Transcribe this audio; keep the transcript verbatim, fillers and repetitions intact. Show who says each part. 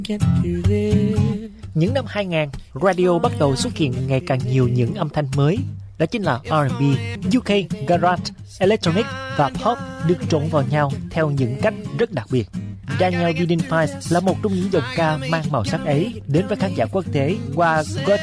Speaker 1: Những năm hai nghìn, radio bắt đầu xuất hiện ngày càng nhiều những âm thanh mới. Đó chính là R and B, U K, Garage, Electronic và Pop được trộn vào nhau theo những cách rất đặc biệt. Daniel Bedingfield là một trong những giọng ca mang màu sắc ấy đến với khán giả quốc tế qua